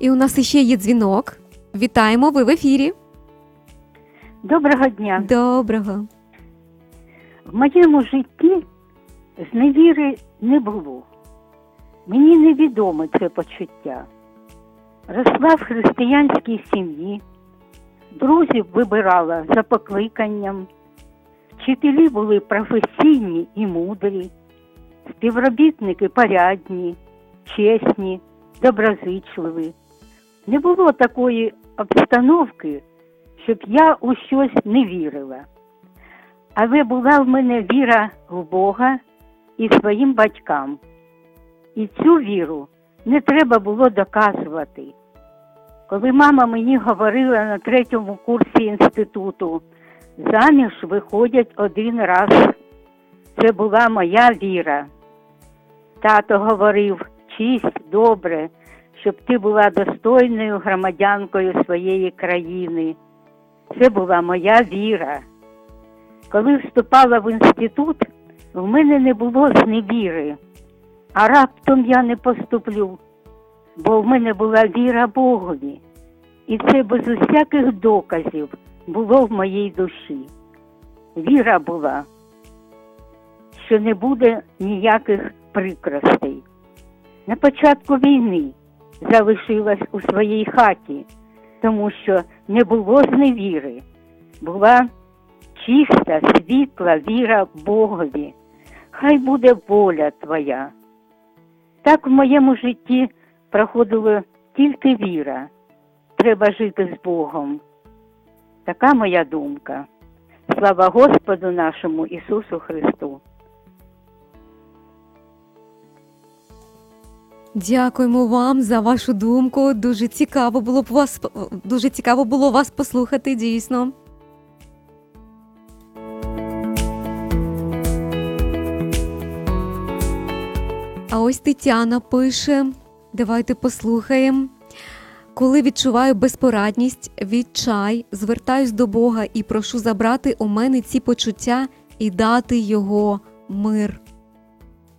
І у нас іще є дзвінок. Вітаємо, ви в ефірі. Доброго дня. Доброго. В моєму житті зневіри не було. Мені невідоме це почуття. Росла в християнській сім'ї, друзів вибирала за покликанням, вчителі були професійні і мудрі, співробітники порядні, чесні, доброзичливі. Не було такої обстановки, щоб я у щось не вірила. Але була в мене віра в Бога і своїм батькам. І цю віру не треба було доказувати. Коли мама мені говорила на 3-му курсі інституту, заміж виходять один раз, це була моя віра. Тато говорив, чисть, добре, щоб ти була достойною громадянкою своєї країни. Це була моя віра. Коли вступала в інститут, в мене не було зневіри. А раптом я не поступлю, бо в мене була віра Богові. І це без усяких доказів було в моїй душі. Віра була, що не буде ніяких прикростей. На початку війни залишилась у своїй хаті, тому що не було зневіри. Була чиста, світла віра Богові. Хай буде воля твоя. Так в моєму житті проходила тільки віра. Треба жити з Богом. Така моя думка. Слава Господу нашому Ісусу Христу. Дякуємо вам за вашу думку. Дуже цікаво було вас послухати, дійсно. А ось Тетяна пише, давайте послухаємо. Коли відчуваю безпорадність, відчай, звертаюсь до Бога і прошу забрати у мене ці почуття і дати Його мир.